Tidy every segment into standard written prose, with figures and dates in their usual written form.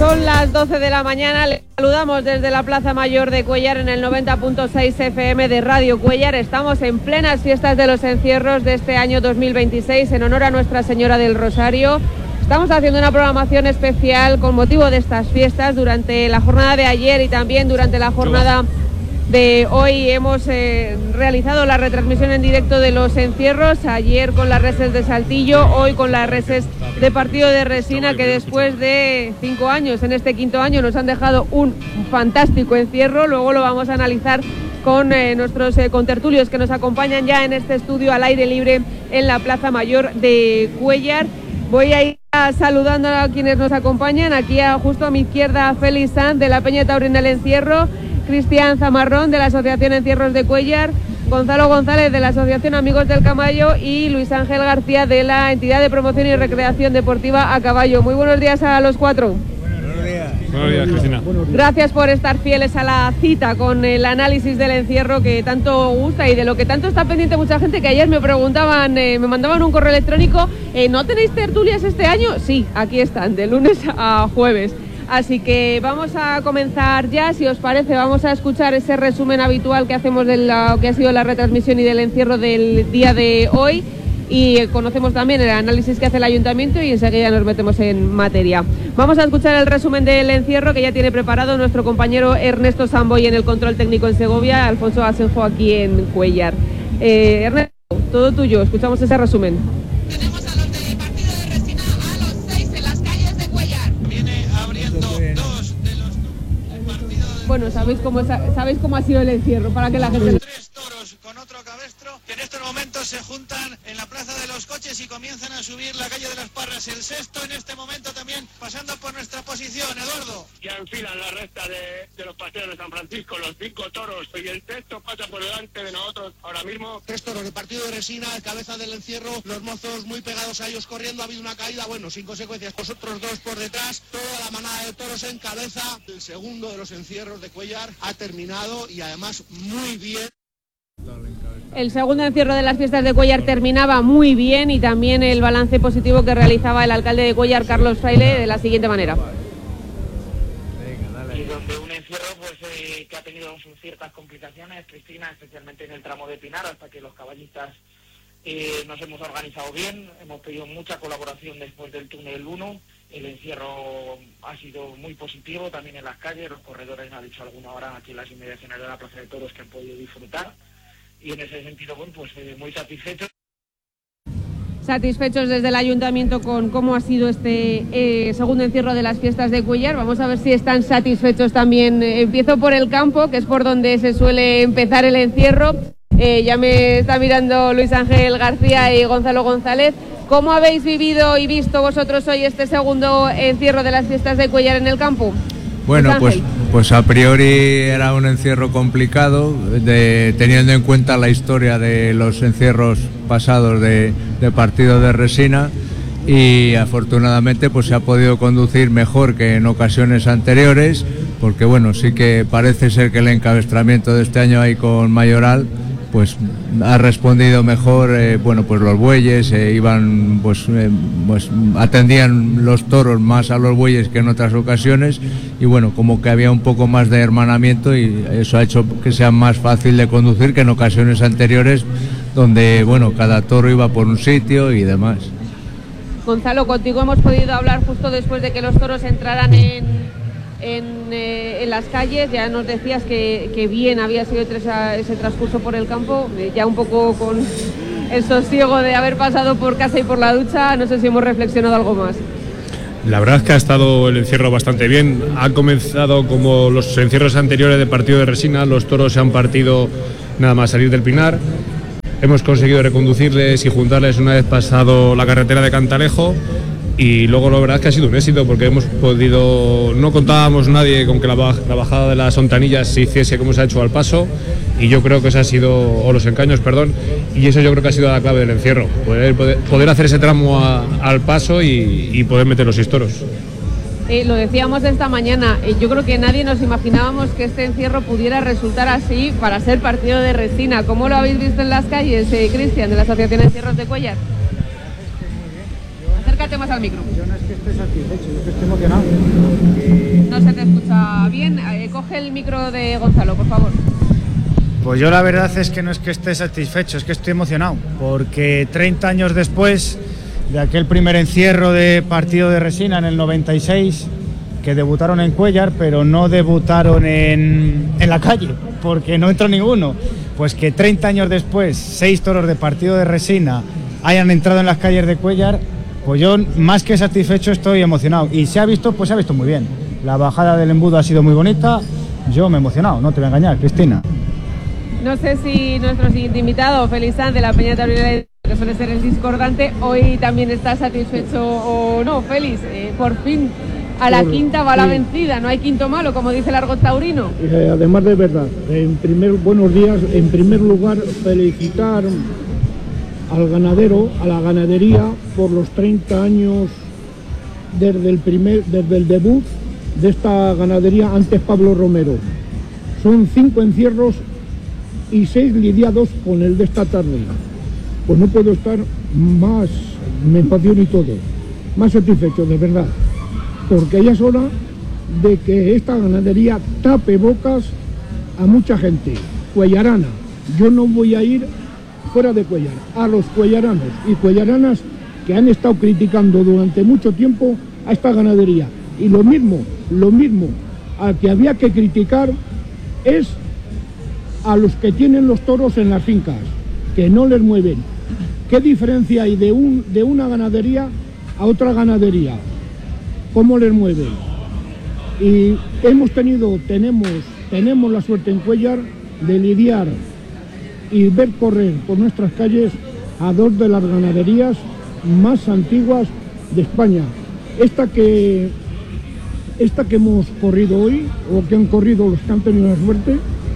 Son las 12 de la mañana, les saludamos desde la Plaza Mayor de Cuéllar en el 90.6 FM de Radio Cuéllar. Estamos en plenas fiestas de los encierros de este año 2026 en honor a Nuestra Señora del Rosario. Estamos haciendo una programación especial con motivo de estas fiestas durante la jornada de ayer y también durante la jornada de hoy. Hemos realizado la retransmisión en directo de los encierros, ayer con las reses de Saltillo, hoy con las reses de Partido de Resina, que después de 5 años, en este 5.º año, nos han dejado un fantástico encierro. Luego lo vamos a analizar con nuestros contertulios que nos acompañan ya en este estudio al aire libre en la Plaza Mayor de Cuéllar. Voy a ir saludando a quienes nos acompañan. Aquí justo a mi izquierda, Félix Sanz de la Peña Taurina del Encierro, Cristian Zamarrón de la Asociación Encierros de Cuéllar, Gonzalo González de la Asociación Amigos del Caballo y Luis Ángel García de la Entidad de Promoción y Recreación Deportiva A Caballo. Muy buenos días a los cuatro. Buenos días. Buenos días, Cristina. Gracias por estar fieles a la cita con el análisis del encierro que tanto gusta y de lo que tanto está pendiente mucha gente, que ayer me preguntaban, me mandaban un correo electrónico, ¿no tenéis tertulias este año? Sí, aquí están, de lunes a jueves. Así que vamos a comenzar ya, si os parece, vamos a escuchar ese resumen habitual que hacemos de lo que ha sido la retransmisión y del encierro del día de hoy, y conocemos también el análisis que hace el ayuntamiento y enseguida nos metemos en materia. Vamos a escuchar el resumen del encierro que ya tiene preparado nuestro compañero Ernesto Samboy en el control técnico en Segovia, Alfonso Asenjo aquí en Cuéllar. Ernesto, todo tuyo, escuchamos ese resumen. Bueno, sabéis cómo ha sido el encierro, para que la gente... Tres toros con otro cabestro que en estos momentos se juntan en la Plaza de los Coches y comienzan a subir la calle de las Parras. El sexto en este momento también pasando por nuestra posición, Eduardo. Ya enfilan la recta de los paseos de San Francisco, los 5 toros, y el sexto pasa por delante de nosotros ahora mismo. Tres toros de Partido de Resina, cabeza del encierro, los mozos muy pegados a ellos corriendo, ha habido una caída, bueno, sin consecuencias. Los otros dos por detrás, toda la manada de toros en cabeza. El segundo de los encierros de Cuéllar ha terminado y además muy bien. El segundo encierro de las fiestas de Cuéllar terminaba muy bien, y también el balance positivo que realizaba el alcalde de Cuéllar, Carlos Fraile, de la siguiente manera. Y donde un encierro que ha tenido ciertas complicaciones, Cristina, especialmente en el tramo de Pinar, hasta que los caballistas nos hemos organizado bien, hemos pedido mucha colaboración después del túnel 1. El encierro ha sido muy positivo también en las calles, los corredores han dicho alguna hora aquí en las inmediaciones de la Plaza de Toros que han podido disfrutar, y en ese sentido, bueno, pues muy satisfechos. Satisfechos desde el ayuntamiento con cómo ha sido este segundo encierro de las fiestas de Cuéllar. Vamos a ver si están satisfechos también. Empiezo por el campo, que es por donde se suele empezar el encierro. Ya me está mirando Luis Ángel García y Gonzalo González. ¿Cómo habéis vivido y visto vosotros hoy este segundo encierro de las fiestas de Cuéllar en el campo? Bueno, pues a priori era un encierro complicado, teniendo en cuenta la historia de los encierros pasados de Partido de Resina, y afortunadamente pues se ha podido conducir mejor que en ocasiones anteriores, porque bueno, sí que parece ser que el encabestramiento de este año ahí con Mayoral pues ha respondido mejor. Bueno, pues los bueyes iban, pues atendían los toros más a los bueyes que en otras ocasiones, y bueno, como que había un poco más de hermanamiento, y eso ha hecho que sea más fácil de conducir que en ocasiones anteriores, donde bueno, cada toro iba por un sitio y demás. Gonzalo, contigo hemos podido hablar justo después de que los toros entraran en las calles. Ya nos decías que bien había sido ese transcurso por el campo, ya un poco con el sosiego de haber pasado por casa y por la ducha. No sé si hemos reflexionado algo más. La verdad es que ha estado el encierro bastante bien. Ha comenzado como los encierros anteriores de Partido de Resina. Los toros se han partido nada más salir del Pinar. Hemos conseguido reconducirles y juntarles una vez pasado la carretera de Cantalejo, y luego la verdad es que ha sido un éxito, porque hemos podido, no contábamos nadie con que la bajada de las hontanillas se hiciese como se ha hecho al paso, y yo creo que eso ha sido, o los encaños, perdón, y eso yo creo que ha sido la clave del encierro, poder hacer ese tramo al paso y poder meter los 6 toros. Lo decíamos esta mañana, yo creo que nadie nos imaginábamos que este encierro pudiera resultar así para ser Partido de Resina. ¿Cómo lo habéis visto en las calles, Cristian, de la Asociación Encierros de Cuéllar? Acércate más al micro. Yo no es que esté satisfecho, yo es que estoy emocionado. No se te escucha bien. Coge el micro de Gonzalo, por favor. Pues yo la verdad es que no es que esté satisfecho, es que estoy emocionado, porque 30 años después de aquel primer encierro de partido de Resina en el 96, que debutaron en Cuéllar, pero no debutaron en la calle, porque no entró ninguno, pues que 30 años después, 6 toros de partido de Resina hayan entrado en las calles de Cuéllar, pues yo más que satisfecho estoy emocionado, y se ha visto muy bien. La bajada del embudo ha sido muy bonita, yo me he emocionado, no te voy a engañar, Cristina. No sé si nuestro siguiente invitado, Félix Sanz, de la Peña Taurina, que suele ser el discordante, hoy también está satisfecho o no. Félix, por fin a la quinta va la vencida, no hay quinto malo, como dice el argot taurino. Además de verdad, buenos días, en primer lugar felicitar al ganadero, a la ganadería, por los 30 años desde el debut de esta ganadería ante Pablo Romero. Son 5 encierros y 6 lidiados con el de esta tarde. Pues no puedo estar más, me emociono y todo, más satisfecho, de verdad, porque ya es hora de que esta ganadería tape bocas a mucha gente cuellarana. Yo no voy a ir fuera de Cuéllar, a los cuellaranos y cuellaranas que han estado criticando durante mucho tiempo a esta ganadería. Y lo mismo al que había que criticar es a los que tienen los toros en las fincas, que no les mueven. ¿Qué diferencia hay de una ganadería a otra ganadería? ¿Cómo les mueven? Y tenemos la suerte en Cuéllar de lidiar y ver correr por nuestras calles a 2 de las ganaderías más antiguas de España. Esta que hemos corrido hoy, o que han corrido los que han tenido la suerte,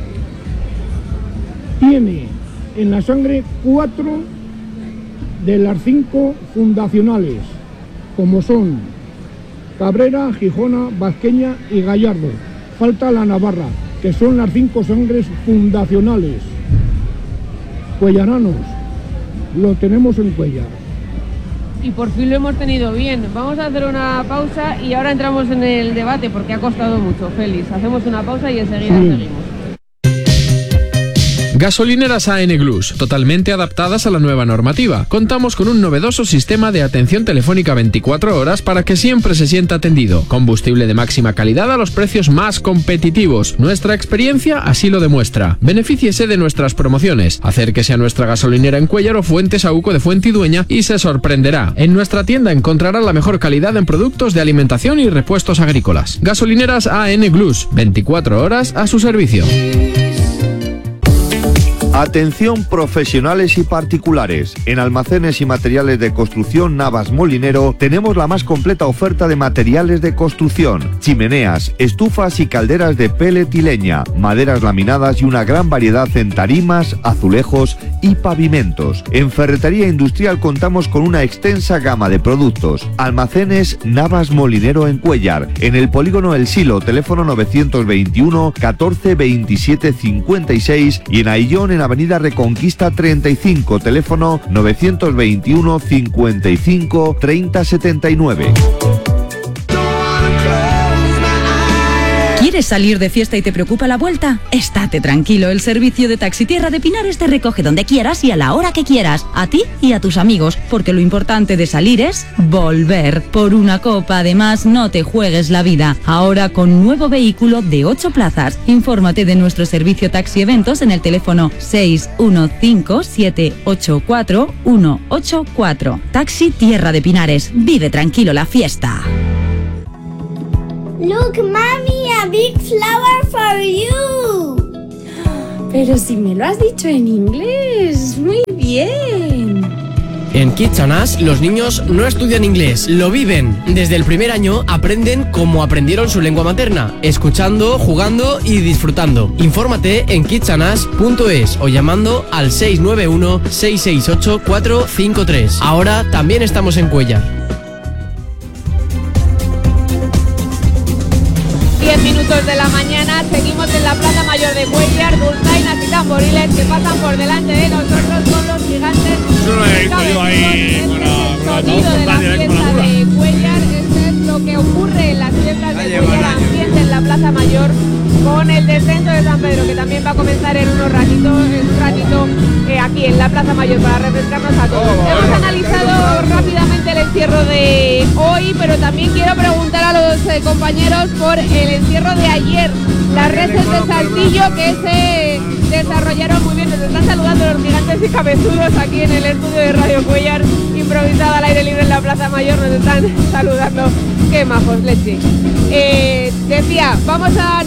tiene en la sangre 4 de las 5 fundacionales, como son Cabrera, Gijona, Vasqueña y Gallardo. Falta la Navarra, que son las 5 sangres fundacionales. Cuellaranos, lo tenemos en Cuéllar. Y por fin lo hemos tenido bien. Vamos a hacer una pausa y ahora entramos en el debate, porque ha costado mucho, Félix. Hacemos una pausa y enseguida seguimos. Gasolineras AN Glus, totalmente adaptadas a la nueva normativa. Contamos con un novedoso sistema de atención telefónica 24 horas para que siempre se sienta atendido. Combustible de máxima calidad a los precios más competitivos. Nuestra experiencia así lo demuestra. Benefíciese de nuestras promociones. Acérquese a nuestra gasolinera en Cuéllar o Fuentes Auco de Fuentidueña y se sorprenderá. En nuestra tienda encontrará la mejor calidad en productos de alimentación y repuestos agrícolas. Gasolineras AN Glus, 24 horas a su servicio. Atención profesionales y particulares. En Almacenes y Materiales de Construcción Navas Molinero tenemos la más completa oferta de materiales de construcción: chimeneas, estufas y calderas de pellet y leña, maderas laminadas y una gran variedad en tarimas, azulejos y pavimentos. En Ferretería Industrial contamos con una extensa gama de productos. Almacenes Navas Molinero en Cuéllar, en el Polígono El Silo, teléfono 921 14 27 56, y en Aillón, en Avenida Reconquista 35, teléfono 921 55 30 79. ¿Quieres salir de fiesta y te preocupa la vuelta? Estate tranquilo, el servicio de Taxi Tierra de Pinares te recoge donde quieras y a la hora que quieras, a ti y a tus amigos, porque lo importante de salir es volver. Por una copa, además, no te juegues la vida. Ahora con nuevo vehículo de 8 plazas. Infórmate de nuestro servicio Taxi Eventos en el teléfono 615-784-184. Taxi Tierra de Pinares. Vive tranquilo la fiesta. Look, Mommy, a big flower for you. Pero si me lo has dicho en inglés, muy bien. En Kids on Us, los niños no estudian inglés, lo viven. Desde el primer año aprenden como aprendieron su lengua materna, escuchando, jugando y disfrutando. Infórmate en kidsonas.es o llamando al 691 668 453. Ahora también estamos en Cuéllar. 10 minutos de la mañana, seguimos en la Plaza Mayor de Cuéllar, dulzainas y tamboriles que pasan por delante de nosotros con los gigantes. Eso lo he visto yo ahí sonido de la fiesta de Cuéllar. Esto es lo que ocurre en las fiestas de Cuéllar, ambiente en la Plaza Mayor, con el descenso de San Pedro, que también va a comenzar en un ratito aquí en la Plaza Mayor, para refrescarnos a todos. Hemos analizado rápidamente el encierro de hoy, pero también quiero preguntar a los compañeros por el encierro de ayer, las reses de Saltillo que se desarrollaron muy bien. Nos están saludando los gigantes y cabezudos aquí en el estudio de Radio Cuéllar, improvisado al aire libre en la Plaza Mayor. Nos están saludando, qué majos, leche. Decía, vamos a